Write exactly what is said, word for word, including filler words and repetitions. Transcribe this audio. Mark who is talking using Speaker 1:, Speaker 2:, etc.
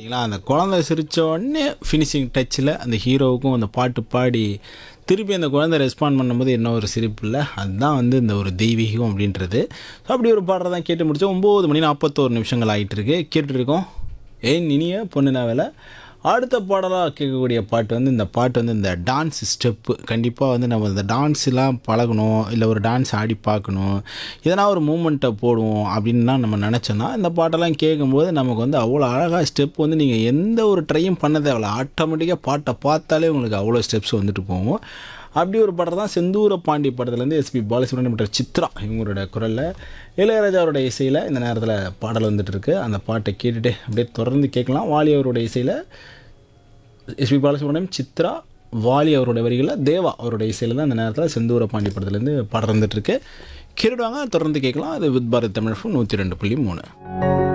Speaker 1: இல்லைங்களா? அந்த குழந்தை சிரித்த உடனே ஃபினிஷிங் டச்சில் அந்த ஹீரோவுக்கும் அந்த பாட்டு பாடி திருப்பி அந்த குழந்தை ரெஸ்பாண்ட் பண்ணும்போது என்ன ஒரு சிரிப்பு இல்லை, அதுதான் வந்து இந்த ஒரு தெய்வீகம் அப்படின்றது. ஸோ அப்படி ஒரு பாடலை தான் கேட்டு முடித்தோம். ஒம்பது மணி நாற்பத்தோரு நிமிஷங்கள் ஆகிட்டு இருக்கு. கேட்டுட்ருக்கோம் ஏன் இனிய பொண்ணு நாவலை. அடுத்த பாடலாக கேட்கக்கூடிய பாட்டு வந்து இந்த பாட்டு வந்து இந்த டான்ஸ் ஸ்டெப்பு. கண்டிப்பாக வந்து நம்ம இந்த டான்ஸ்லாம் பழகணும், இல்லை ஒரு டான்ஸ் ஆடி பார்க்கணும், எதனா ஒரு மூமெண்ட்டை போடுவோம் அப்படின்லாம் நம்ம நினச்சோன்னா இந்த பாட்டெல்லாம் கேட்கும்போது நமக்கு வந்து அவ்வளோ அழகாக ஸ்டெப் வந்து நீங்கள் எந்த ஒரு ட்ரையும் பண்ண தேவையில்ல, ஆட்டோமேட்டிக்காக பாட்டை பார்த்தாலே உங்களுக்கு அவ்வளோ ஸ்டெப்ஸ் வந்துட்டு போகும். அப்படி ஒரு படம் தான் செந்தூர பாண்டி படத்துலேருந்து எஸ்பி பாலசுப்ரமணியம் மற்றும் சித்ரா இவங்களோட குரலில் இளையராஜா அவரோட இசையில் இந்த நேரத்தில் பாடல் வந்துட்டுருக்கு. அந்த பாட்டை கேட்டுட்டு அப்படியே தொடர்ந்து கேட்கலாம். வாலி அவரோட இசையில் எஸ்பி பாலசுப்ரமணியம், சித்ரா, வாலி அவரோட வரிகளில் தேவா அவரோட இசையில் தான் இந்த நேரத்தில் செந்தூர பாண்டி படத்துலேருந்து பாடல் வந்துட்டுருக்கு. கேட்டுடுவாங்க, தொடர்ந்து கேட்கலாம். அது வித் பாரத் தமிழ் நூற்றி ரெண்டு புள்ளி மூணு.